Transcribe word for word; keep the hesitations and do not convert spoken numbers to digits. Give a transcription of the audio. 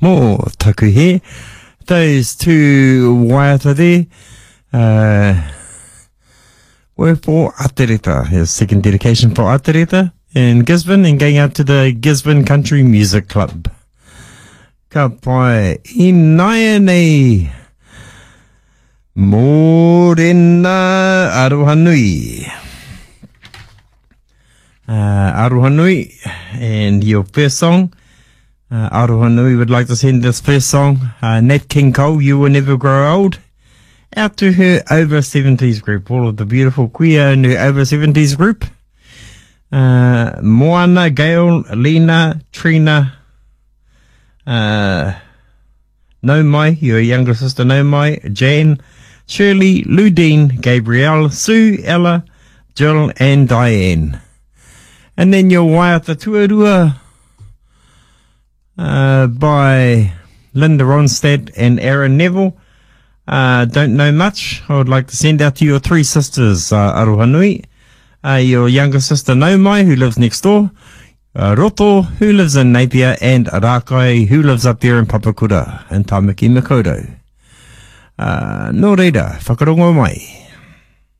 Mo taku he. Those two waiata there uh, were for Atereta, his second dedication for Atereta in Gisborne, and going out to the Gisborne Country Music Club. Ka pai I naia nei Morena Arohanui. Uh, Arohanui, and your first song. Uh, Arohanui would like to send this first song, uh, Nat King Cole, You Will Never Grow Old, out to her over seventies group, all of the beautiful queer in her over seventies group. Uh, Moana, Gail, Lena, Trina, uh, No Mai, your younger sister No Mai, Jan, Shirley, Ludine, Gabrielle, Sue, Ella, Jill, and Diane. And then your Waiata Tuarua, uh, by Linda Ronstadt and Aaron Neville. Uh, don't know much. I would like to send out to your three sisters, uh, Arohanui, uh, your younger sister Naumai, who lives next door, uh, Roto, who lives in Napier, and Rakai, who lives up there in Papakura, in Tamaki Makaurau. Uh, no reira, whakarongo mai.